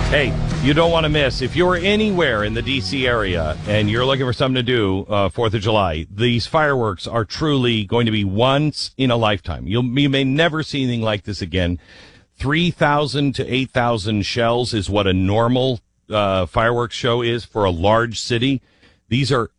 Hey, you don't want to miss. If you're anywhere in the D.C. area and you're looking for something to do 4th of July, these fireworks are truly going to be once in a lifetime. You may never see anything like this again. 3,000 to 8,000 shells is what a normal fireworks show is for a large city. These are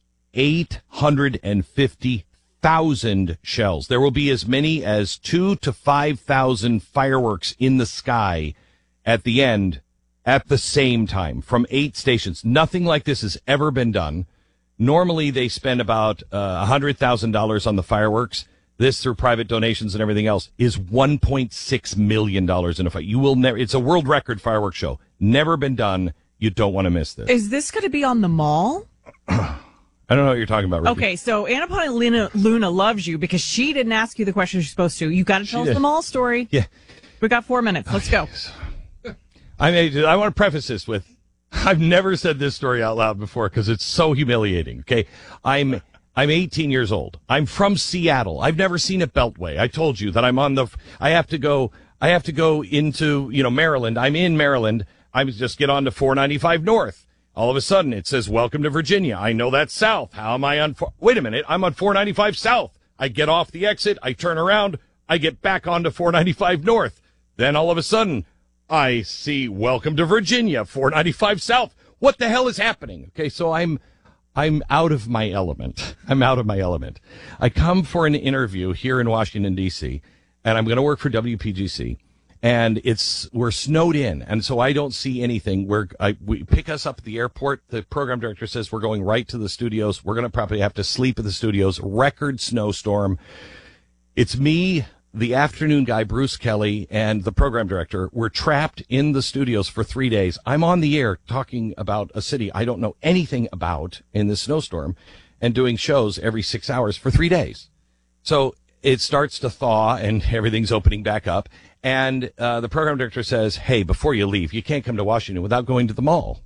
850,000 shells. There will be as many as 2,000 to 5,000 fireworks in the sky at the end at the same time from 8 stations. Nothing like this has ever been done. Normally, they spend about $100,000 on the fireworks. This, through private donations and everything else, is $1.6 million in a fight. You will never. It's a world record fireworks show. Never been done. You don't want to miss this. Is this going to be on the mall? I don't know what you're talking about, Ricky. Okay, so Anna Luna loves you because she didn't ask you the question she's supposed to. You got to tell us the mall story. Yeah. We got 4 minutes. Let's go. I want to preface this with, I've never said this story out loud before because it's so humiliating. Okay. I'm 18 years old. I'm from Seattle. I've never seen a beltway. I told you that I have to go into, Maryland. I'm in Maryland. I just get on to 495 North. All of a sudden it says, welcome to Virginia. I know that's south. How am I on? Wait a minute. I'm on 495 South. I get off the exit. I turn around. I get back onto 495 North. Then all of a sudden I see welcome to Virginia, 495 South. What the hell is happening? Okay. So I'm out of my element. I come for an interview here in Washington, D.C., and I'm going to work for WPGC. And we're snowed in, and so I don't see anything. We pick us up at the airport. The program director says we're going right to the studios. We're going to probably have to sleep at the studios. Record snowstorm. It's me, the afternoon guy, Bruce Kelly, and the program director. We're trapped in the studios for 3 days. I'm on the air talking about a city I don't know anything about in this snowstorm and doing shows every 6 hours for 3 days. So it starts to thaw and everything's opening back up. And the program director says, hey, before you leave, you can't come to Washington without going to the mall.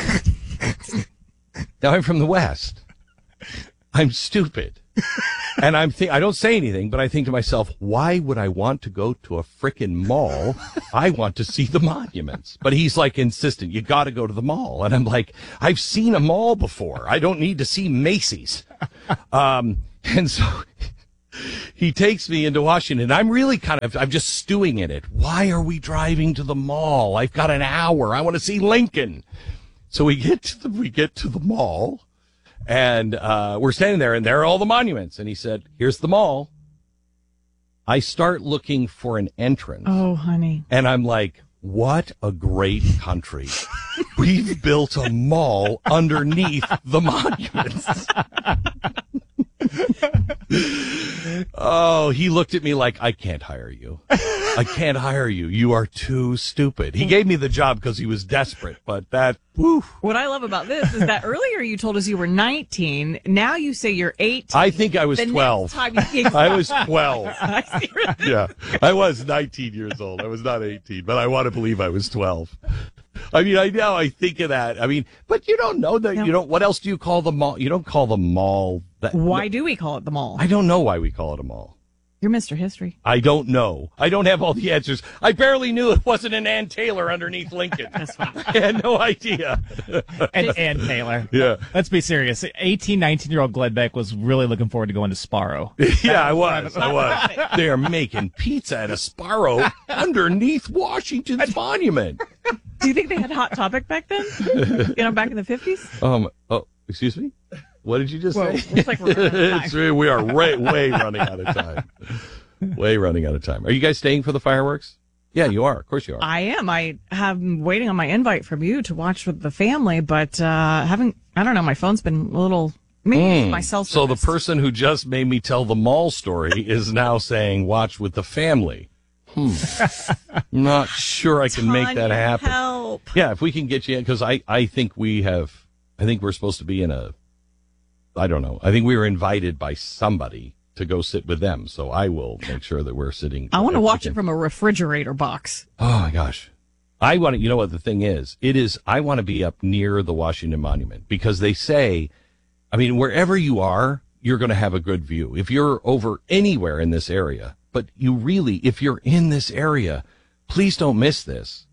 Now, I'm from the West. I'm stupid. And I don't say anything, but I think to myself, why would I want to go to a frickin' mall? I want to see the monuments. But he's like insistent, you got to go to the mall. And I'm like, I've seen a mall before. I don't need to see Macy's. And so he takes me into Washington. I'm really I'm just stewing in it. Why are we driving to the mall? I've got an hour. I want to see Lincoln. So we get to the mall, and we're standing there, and there are all the monuments. And he said, here's the mall. I start looking for an entrance. Oh, honey. And I'm like, what a great country. We've built a mall underneath the monuments. Oh, he looked at me like, I can't hire you. I can't hire you. You are too stupid. He gave me the job because he was desperate, but whew. What I love about this is that earlier you told us you were 19. Now you say you're 18. I think I was 12. I was 12. Yeah, I was 19 years old. I was not 18, but I want to believe I was 12. I mean, I think of that. I mean, but you don't know that. No. What else do you call the mall? You don't call the mall that. Why do we call it the mall? I don't know why we call it a mall. You're Mr. History. I don't know. I don't have all the answers. I barely knew it wasn't an Ann Taylor underneath Lincoln. That's fine. I had no idea. And Ann Taylor. Yeah. Let's be serious. 18, 19-year-old Glenn Beck was really looking forward to going to Sparrow. Yeah, I was. They are making pizza at a Sparrow underneath Washington's monument. Do you think they had Hot Topic back then? Back in the 50s? Excuse me? What did you just say? Looks like we're running out of time. We are way running out of time. Way running out of time. Are you guys staying for the fireworks? Yeah, you are. Of course you are. I am. I have been waiting on my invite from you to watch with the family, but I don't know, my phone's been a little, maybe my cell So the person who just made me tell the mall story is now saying watch with the family. I'm not sure I can make that happen. Help. Yeah, if we can get you in, because I think we're supposed to be in I don't know. I think we were invited by somebody to go sit with them. So I will make sure that we're sitting. I want to watch it from a refrigerator box. Oh my gosh. I want to, what the thing is? I want to be up near the Washington Monument because they say, wherever you are, you're going to have a good view. If you're over anywhere in this area, but if you're in this area, please don't miss this.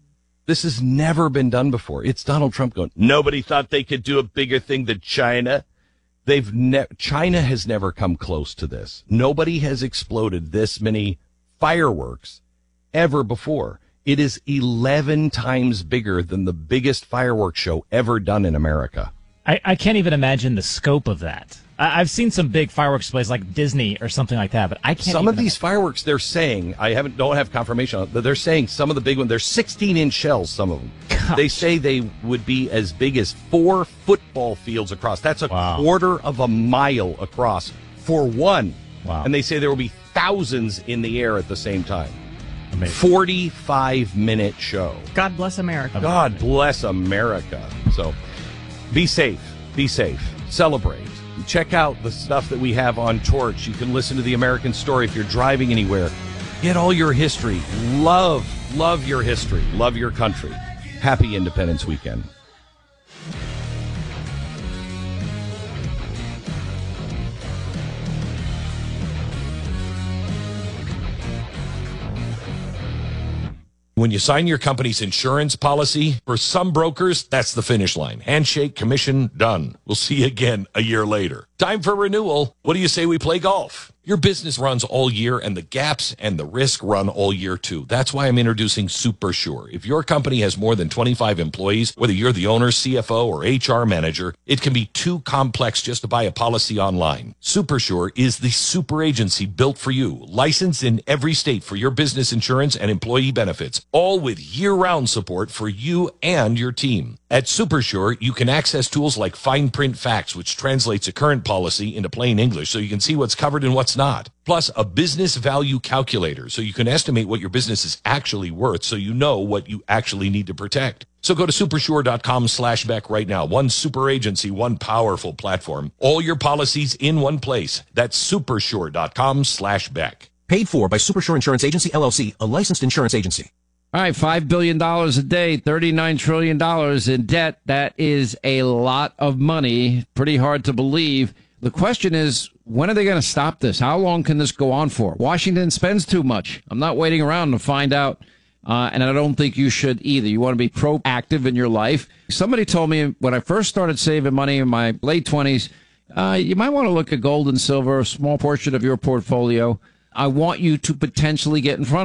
This has never been done before. It's Donald Trump going, nobody thought they could do a bigger thing than China. China has never come close to this. Nobody has exploded this many fireworks ever before. It is 11 times bigger than the biggest fireworks show ever done in America. I can't even imagine the scope of that. I've seen some big fireworks displays like Disney or something like that, but I can't. Some of these fireworks, they're saying, don't have confirmation on it, but they're saying some of the big ones, they're 16-inch shells, some of them. Gosh. They say they would be as big as 4 football fields across. That's a quarter of a mile across for one. Wow. And they say there will be thousands in the air at the same time. Amazing. 45-minute show. God bless America. God bless America. So be safe. Be safe. Celebrate. Check out the stuff that we have on Torch. You can listen to The American Story if you're driving anywhere. Get all your history. Love your history. Love your country. Happy Independence Weekend. When you sign your company's insurance policy, for some brokers, that's the finish line. Handshake, commission, done. We'll see you again a year later. Time for renewal. What do you say we play golf? Your business runs all year, and the gaps and the risk run all year, too. That's why I'm introducing SuperSure. If your company has more than 25 employees, whether you're the owner, CFO, or HR manager, it can be too complex just to buy a policy online. SuperSure is the super agency built for you, licensed in every state for your business insurance and employee benefits, all with year-round support for you and your team. At SuperSure, you can access tools like Fine Print Facts, which translates a current policy into plain English so you can see what's covered and what's not. Plus, a business value calculator so you can estimate what your business is actually worth so you know what you actually need to protect. So go to supersure.com/Beck right now. One super agency, one powerful platform. All your policies in one place. That's supersure.com/Beck. Paid for by Supersure Insurance Agency, LLC, a licensed insurance agency. All right, $5 billion a day, $39 trillion in debt. That is a lot of money. Pretty hard to believe. The question is, when are they going to stop this? How long can this go on for? Washington spends too much. I'm not waiting around to find out, and I don't think you should either. You want to be proactive in your life. Somebody told me when I first started saving money in my late 20s, you might want to look at gold and silver, a small portion of your portfolio. I want you to potentially get in front